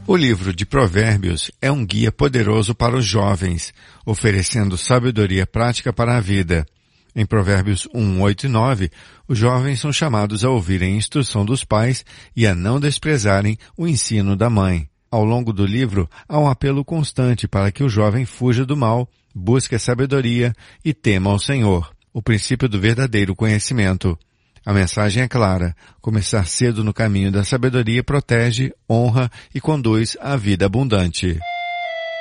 O livro de Provérbios é um guia poderoso para os jovens, oferecendo sabedoria prática para a vida. Em Provérbios 1, 8 e 9, os jovens são chamados a ouvirem a instrução dos pais e a não desprezarem o ensino da mãe. Ao longo do livro, há um apelo constante para que o jovem fuja do mal, busque a sabedoria e tema ao Senhor, o princípio do verdadeiro conhecimento. A mensagem é clara: começar cedo no caminho da sabedoria protege, honra e conduz à vida abundante.